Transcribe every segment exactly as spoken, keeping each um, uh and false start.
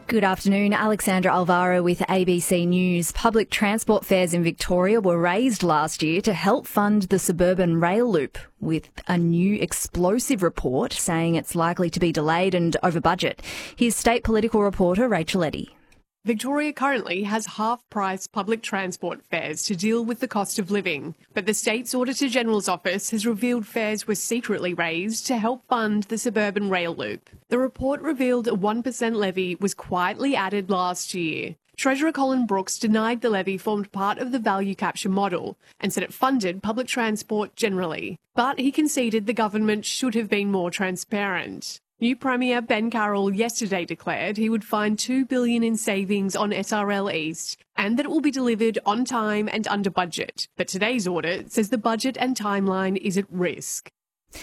Good afternoon. Alexandra Alvaro with A B C News. Public transport fares in Victoria were raised last year to help fund the suburban rail loop, with a new explosive report saying it's likely to be delayed and over budget. Here's state political reporter Rachel Eddy. Victoria currently has half-price public transport fares to deal with the cost of living, but the state's Auditor-General's office has revealed fares were secretly raised to help fund the suburban rail loop. The report revealed a one percent levy was quietly added last year. Treasurer Colin Brooks denied the levy formed part of the value capture model and said it funded public transport generally, but he conceded the government should have been more transparent. New Premier Ben Carroll yesterday declared he would find two billion dollars in savings on S R L East and that it will be delivered on time and under budget. But today's audit says the budget and timeline is at risk.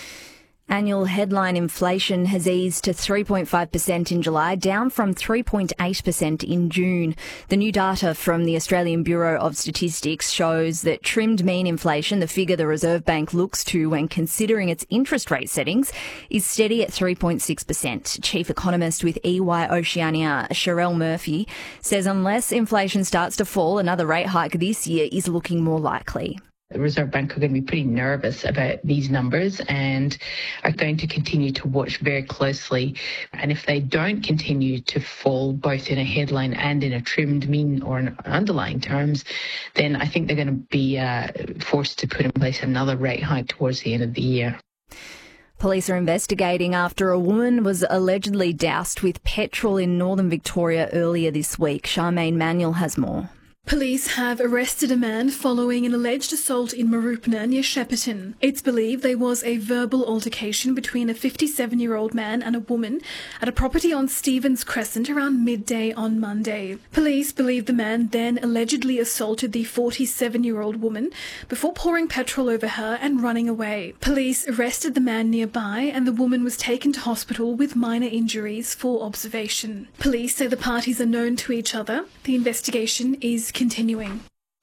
Annual headline inflation has eased to three point five percent in July, down from three point eight percent in June. The new data from the Australian Bureau of Statistics shows that trimmed mean inflation, the figure the Reserve Bank looks to when considering its interest rate settings, is steady at three point six percent. Chief economist with E Y Oceania, Sherelle Murphy, says unless inflation starts to fall, another rate hike this year is looking more likely. The Reserve Bank are going to be pretty nervous about these numbers and are going to continue to watch very closely. And if they don't continue to fall both in a headline and in a trimmed mean or in underlying terms, then I think they're going to be uh, forced to put in place another rate hike towards the end of the year. Police are investigating after a woman was allegedly doused with petrol in northern Victoria earlier this week. Charmaine Manuel has more. Police have arrested a man following an alleged assault in Mooroopna near Shepparton. It's believed there was a verbal altercation between a fifty-seven-year-old man and a woman at a property on Stevens Crescent around midday on Monday. Police believe the man then allegedly assaulted the forty-seven-year-old woman before pouring petrol over her and running away. Police arrested the man nearby and the woman was taken to hospital with minor injuries for observation. Police say the parties are known to each other. The investigation is continuing.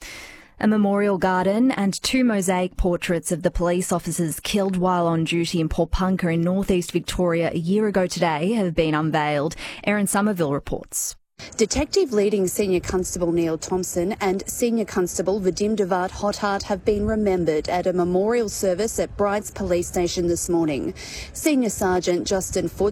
A memorial garden and two mosaic portraits of the police officers killed while on duty in Paulpunka in northeast Victoria a year ago today have been unveiled. Erin Somerville reports. Detective Leading Senior Constable Neil Thompson and Senior Constable Vadim Devat Hothart have been remembered at a memorial service at Brights Police Station this morning. Senior Sergeant Justin Foote